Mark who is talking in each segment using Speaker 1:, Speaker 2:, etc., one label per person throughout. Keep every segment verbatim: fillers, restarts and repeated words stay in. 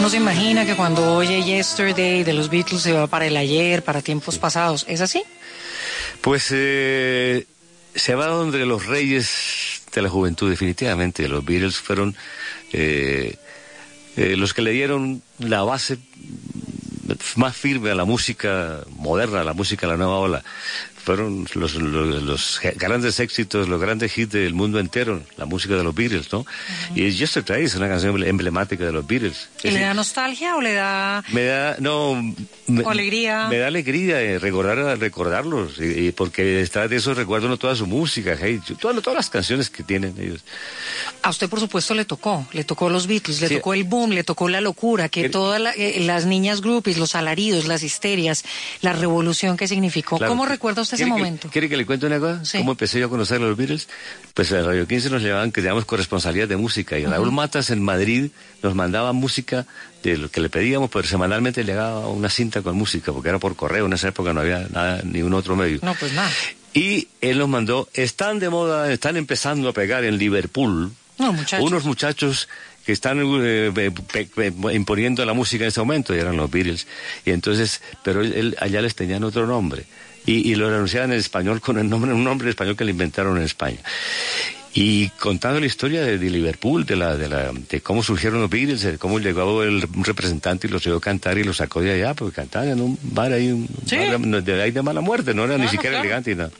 Speaker 1: Uno se imagina que cuando oye Yesterday de los Beatles se va para el ayer, para tiempos sí. pasados. ¿Es así?
Speaker 2: Pues eh, se va donde los reyes de la juventud, definitivamente. Los Beatles fueron eh, eh, los que le dieron la base más firme a la música moderna, a la música de la nueva ola. Fueron los, los, los grandes éxitos, los grandes hits del mundo entero, la música de los Beatles, ¿no? Uh-huh. Y Yesterday es una canción emblemática de los Beatles.
Speaker 1: ¿Y es, le da nostalgia o le da...?
Speaker 2: Me da, no... Me,
Speaker 1: alegría.
Speaker 2: Me da alegría eh, recordar, recordarlos, y, y porque detrás de eso recuerdo no toda su música, hey, todas, todas las canciones que tienen ellos.
Speaker 1: A usted, por supuesto, le tocó, le tocó los Beatles, le sí. tocó el boom, le tocó la locura, que el, todas la, eh, las niñas groupies, los alaridos, las histerias, la revolución que significó. Claro, ¿cómo recuerda usted ese momento?
Speaker 2: ¿Quiere que le cuente una cosa? Sí. ¿Cómo empecé yo a conocer a los Beatles? Pues a Radio quince nos llevaban, que llamamos corresponsalía de música, y uh-huh. Raúl Matas en Madrid nos mandaba música de lo que le pedíamos, pero semanalmente le llegaba una cinta con música, porque era por correo, en esa época no había nada, ni un otro medio.
Speaker 1: No, pues nada.
Speaker 2: Y él nos mandó, están de moda, están empezando a pegar en Liverpool,
Speaker 1: no, muchachos.
Speaker 2: unos muchachos que están eh, pe, pe, imponiendo la música en ese momento, y eran los Beatles, y entonces, pero él, él allá les tenían otro nombre, y, y lo anunciaban en español con el nombre, un nombre español que le inventaron en España. Y contando la historia de, de Liverpool, de la, de la, de cómo surgieron los Beatles, de cómo llegó el, un representante y los llevó a cantar y los sacó de allá, porque cantaban en un bar ahí, un
Speaker 1: ¿sí?
Speaker 2: bar de, ahí de mala muerte, no era claro, ni siquiera claro. elegante y nada.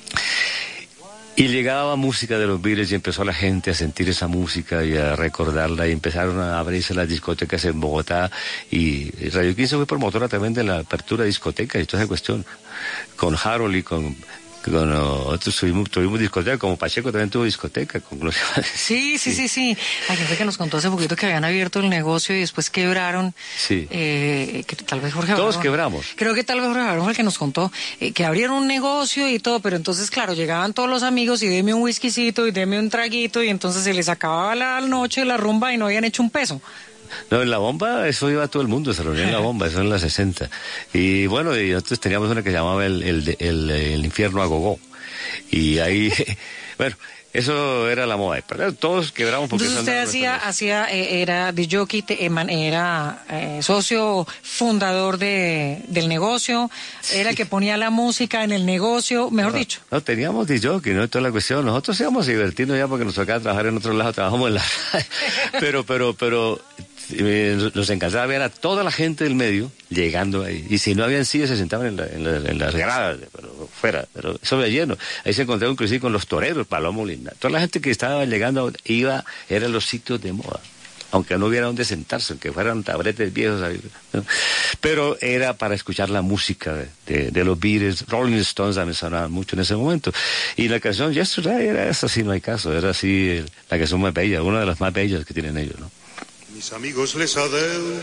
Speaker 2: Y llegaba música de los Beatles y empezó la gente a sentir esa música y a recordarla, y empezaron a abrirse las discotecas en Bogotá, y Radio quince fue promotora también de la apertura de discotecas y toda esa cuestión, con Harold y con... Con otros tuvimos, tuvimos discoteca, como Pacheco también tuvo discoteca. Con los...
Speaker 1: sí, sí, sí, sí. Hay gente que nos contó hace poquito que habían abierto el negocio y después quebraron.
Speaker 2: Sí.
Speaker 1: Eh, que tal vez Jorge
Speaker 2: Todos
Speaker 1: Barón,
Speaker 2: quebramos.
Speaker 1: Creo que tal vez Jorge Barón fue el que nos contó eh, que abrieron un negocio y todo, pero entonces, claro, llegaban todos los amigos y deme un whiskycito y deme un traguito, y entonces se les acababa la noche, la rumba, y no habían hecho un peso.
Speaker 2: No, en la bomba, eso iba todo el mundo, se reunía en la bomba, eso en las sesenta. Y bueno, y nosotros teníamos una que se llamaba el, el, el, el infierno a gogó. Y ahí, bueno, eso era la moda. Pero todos quebramos porque...
Speaker 1: Entonces usted hacía, hacía eh, era de jockey, era eh, socio fundador de, del negocio, sí. Era el que ponía la música en el negocio, mejor
Speaker 2: no,
Speaker 1: dicho.
Speaker 2: No, teníamos de jockey, ¿no? Toda la cuestión. Nosotros íbamos a divertirnos ya porque nos tocaba trabajar en otro lado, trabajamos en la... pero, pero, pero... nos encantaba ver a toda la gente del medio llegando ahí, y si no habían sillas se sentaban en, la, en, la, en las gradas, pero fuera, pero eso era lleno. Ahí se encontraron inclusive con los toreros, Palomo Linda, toda la gente que estaba llegando iba, eran los sitios de moda, aunque no hubiera donde sentarse, aunque fueran tabretes viejos, ¿no? Pero era para escuchar la música de, de, de los Beatles. Rolling Stones también sonaban mucho en ese momento, y la canción Yesterday era esa, sí, no hay caso, era así la canción más bella, una de las más bellas que tienen ellos, ¿no?
Speaker 3: Mis amigos les adeudo